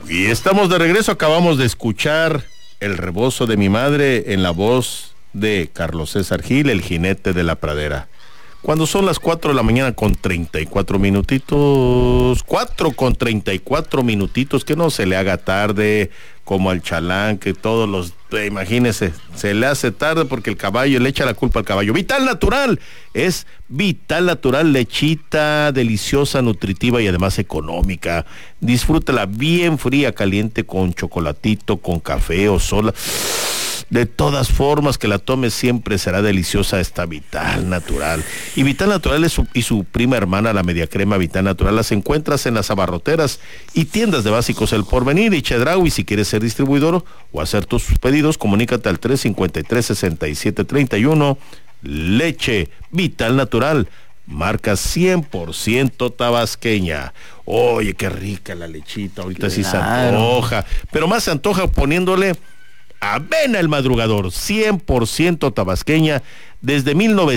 Y estamos de regreso, acabamos de escuchar El rebozo de mi madre en la voz de Carlos César Gil, el jinete de la pradera. Cuando son las 4 de la mañana con 34 minutitos, 4 con 34 minutitos, que no se le haga tarde como al Chalán, que todos los, imagínese, se le hace tarde porque el caballo, le echa la culpa al caballo. Vital Natural, es Vital Natural, lechita deliciosa, nutritiva y además económica. Disfrútala bien fría, caliente, con chocolatito, con café o sola. De todas formas que la tomes siempre será deliciosa esta Vital Natural. Y Vital Natural y su prima hermana, la media crema Vital Natural, las encuentras en las abarroteras y tiendas de básicos El Porvenir y Chedraui. Si quieres ser distribuidor o hacer tus pedidos, comunícate al 353-6731. Leche Vital Natural, marca 100% tabasqueña. Oye, qué rica la lechita, ahorita claro. Sí se antoja, pero más se antoja poniéndole Avena El Madrugador, 100% tabasqueña, desde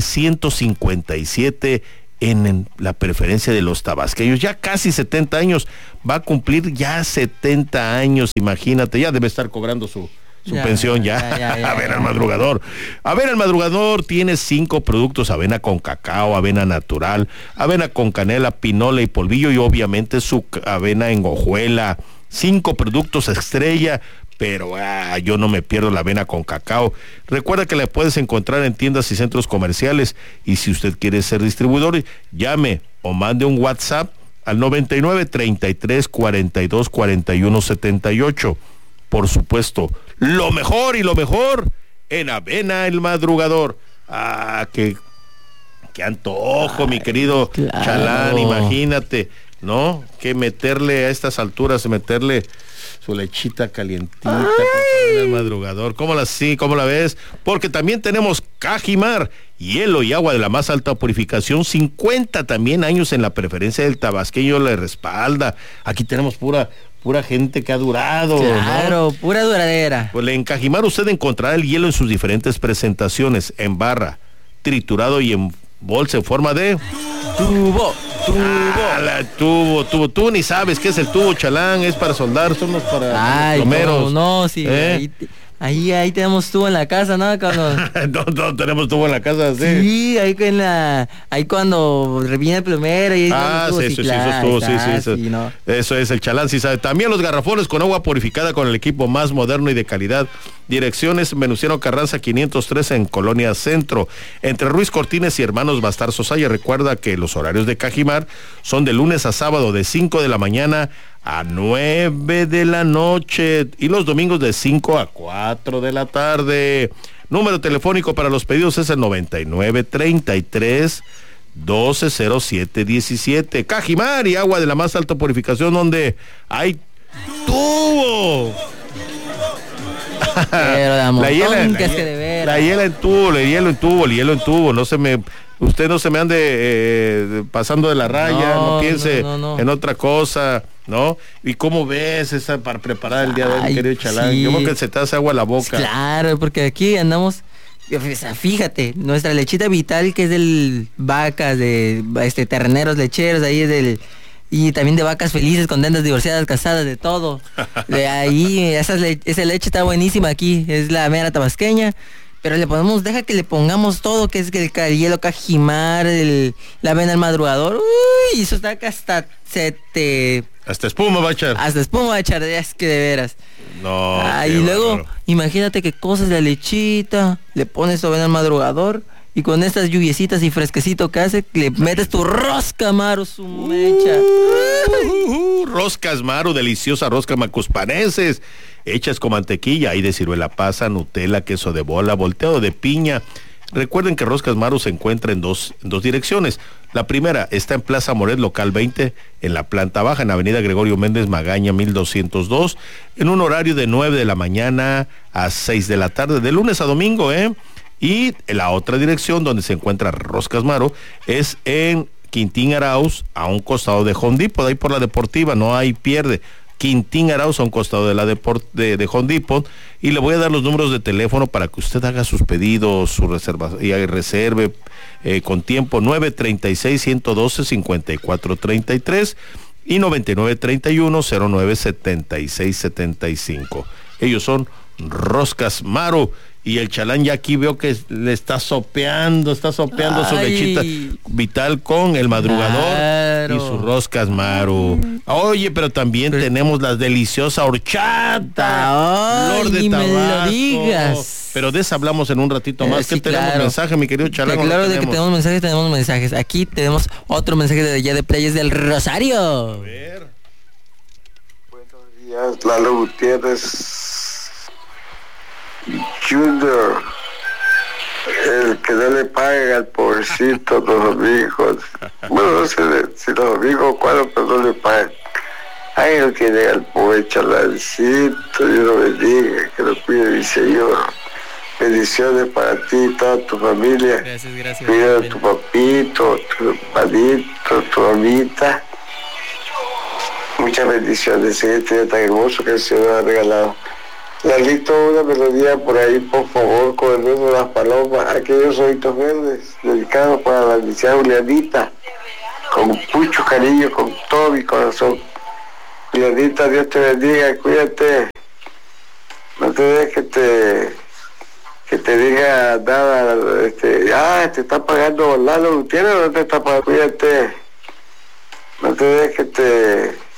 1957 en la preferencia de los tabasqueños, ya casi 70 años, va a cumplir ya 70 años, imagínate, ya debe estar cobrando su pensión ya. Avena El Madrugador. Avena El Madrugador tiene 5 productos: avena con cacao, avena natural, avena con canela, pinola y polvillo, y obviamente su avena en hojuela. 5 productos estrella, pero yo no me pierdo la avena con cacao. Recuerda que la puedes encontrar en tiendas y centros comerciales, y si usted quiere ser distribuidor, llame o mande un WhatsApp al 99 33 42 41 78. Por supuesto, lo mejor en Avena El Madrugador. Qué antojo, mi querido claro. Chalán, imagínate, ¿no? Que meterle a estas alturas, meterle su lechita calientita con El Madrugador. ¿Cómo la ves? Porque también tenemos Cajimar, hielo y agua de la más alta purificación, 50 también años en la preferencia del tabasqueño, le respalda. Aquí tenemos pura gente que ha durado. Claro, ¿no? Pura duradera. Pues en Cajimar usted encontrará el hielo en sus diferentes presentaciones, en barra, triturado y en bolsa en forma de tubo. Tubo. Tú ni sabes qué es el tubo, Chalán, es para soldar, son los para plomeros. No, sí. Ahí tenemos tubo en la casa, ¿no? No tenemos tubo en la casa, sí. Sí, ahí cuando viene el plomero y Eso es el Chalán, sí sabe. También los garrafones con agua purificada con el equipo más moderno y de calidad. Direcciones: Venustiano Carranza 513 en Colonia Centro, entre Ruiz Cortines y Hermanos Bastar Sosaya. Recuerda que los horarios de Cajimar son de lunes a sábado de 5 de la mañana a 9 de la noche y los domingos de 5 a 4 de la tarde. Número telefónico para los pedidos es el 99 33 1207 17. Cajimar y agua de la más alta purificación, donde hay tubo. Pero la hielo en tubo, usted no se me ande pasando de la raya, no piense en otra cosa, ¿no? ¿Y cómo ves esa para preparar el día de hoy, mi querido Chalán? Sí. Yo creo que se te hace agua a la boca. Claro, porque aquí andamos, fíjate, nuestra lechita Vital, que es del vacas, de terneros lecheros, ahí es y también de vacas felices, contentas, divorciadas, casadas, de todo. De ahí, esa leche está buenísima aquí, es la mera tabasqueña, pero deja que le pongamos todo, que es el hielo Cajimar, la avena El Madrugador. Uy, eso está que hasta espuma va a echar. Es que de veras. No. Y luego, imagínate qué cosas de la lechita, le pones tu avena El Madrugador, y con estas lluviecitas y fresquecito que hace, le metes tu rosca Maru, su mecha. Roscas Maru, deliciosa rosca macuspaneses, hechas con mantequilla y de ciruela pasa, Nutella, queso de bola, volteado de piña. Recuerden que Roscas Maru se encuentra en dos direcciones. La primera está en Plaza Moret, local 20, en la planta baja, en Avenida Gregorio Méndez Magaña 1202, en un horario de 9 de la mañana a 6 de la tarde, de lunes a domingo, Y la otra dirección donde se encuentra Roscas Maru es en Quintín Arauz, a un costado de Home Depot, ahí por la Deportiva, no hay pierde. Quintín Arauz, a un costado de la de Home Depot, y le voy a dar los números de teléfono para que usted haga sus pedidos, su reserva y reserve con tiempo: 936-112-5433 y 9931-097675. Ellos son Roscas Maru. Y el Chalán ya aquí veo que le está sopeando su lechita vital con el madrugador y sus Roscas Maru. Oye, pero también tenemos la deliciosa horchata. Flor de Tabasco. Me lo digas. Pero de eso hablamos en un ratito más. Sí, tenemos mensaje, mi querido Chalán? Claro de que tenemos mensajes. Aquí tenemos otro mensaje de allá de Playas del Rosario. A ver. Buenos días, Lalo Gutiérrez Junior, el que no le paga al pobrecito los hijos. Bueno, no sé si los hijos cuándo, pero no le pagan. Ahí lo tiene al pobre Chalancito, Dios lo bendiga, que lo cuide mi Señor. Bendiciones para ti y toda tu familia. Gracias. Cuida a tu papito, tu padito, tu mamita. Muchas bendiciones en este día tan hermoso que el Señor nos ha regalado. Lalito, una melodía por ahí, por favor, con el ritmo de las palomas, aquellos ojitos verdes, dedicados para la licenciada Julianita, con mucho cariño, con todo mi corazón. Julianita, Dios te bendiga, cuídate. No te dejes que te diga nada, te está pagando Lalo Gutiérrez, no te está pagando, cuídate. No te dejes